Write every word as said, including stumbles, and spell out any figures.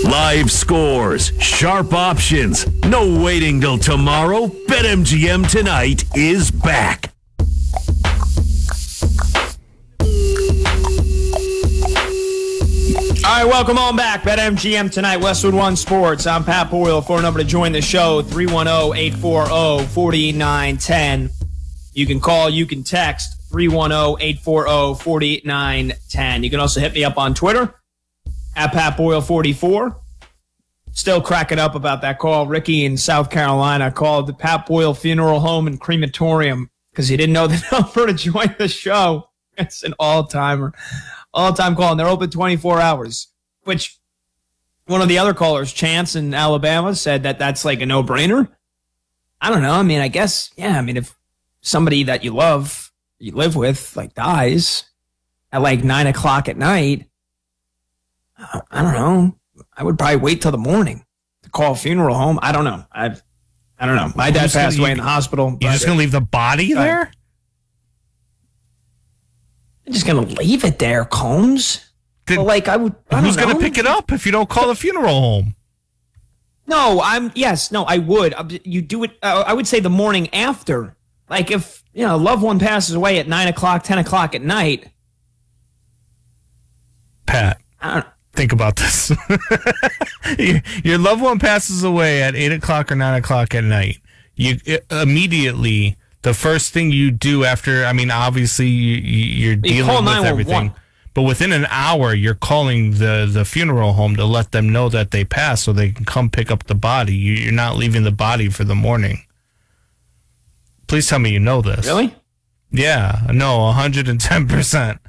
Live scores, sharp options, no waiting till tomorrow. BetMGM Tonight is back. All right, welcome on back. BetMGM Tonight, Westwood One Sports. I'm Pat Boyle. Phone number to join the show, three one zero, eight four zero, four nine one zero. You can call, you can text, three one zero, eight four zero, four nine one zero. You can also hit me up on Twitter, at Pat Boyle forty-four. Still cracking up about that call. Ricky in South Carolina called the Pat Boyle Funeral Home and Crematorium because he didn't know the number to join the show. It's an all-timer. All-time call, and they're open twenty-four hours, which one of the other callers, Chance in Alabama, said that that's like a no-brainer. I don't know. I mean, I guess, yeah, I mean, if somebody that you love, you live with, like, dies at like nine o'clock at night, I don't know. I would probably wait till the morning to call a funeral home. I don't know. I've, I don't know. My dad passed away in the hospital. You're just going to leave the body there? I'm just going to leave it there, Combs. Did, well, like, I would, I who's going to pick it up if you don't call the funeral home? No, I'm, yes, no, I would. You do it, uh, I would say the morning after. Like, if, you know, a loved one passes away at nine o'clock, ten o'clock at night. Pat, I don't, think about this. your, your loved one passes away at eight o'clock or nine o'clock at night. You it, immediately, the first thing you do after, I mean, obviously you, you're dealing you with everything. But within an hour, you're calling the, the funeral home to let them know that they passed so they can come pick up the body. You, you're not leaving the body for the morning. Please tell me you know this. Really? Yeah. No, one hundred ten percent.